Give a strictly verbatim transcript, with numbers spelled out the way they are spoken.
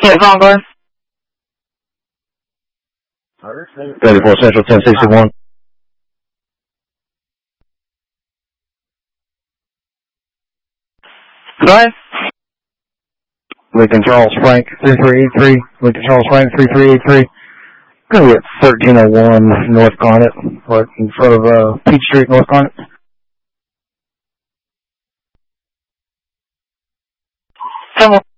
Yeah, phone going. thirty-four Central, ten sixty-one. Go ahead. Lincoln Charles Frank, three three eight three. Lincoln Charles Frank, three three eight three. Gonna be at thirteen oh one North Garnet, right in front of uh, Peach Street, North Garnet. Come on.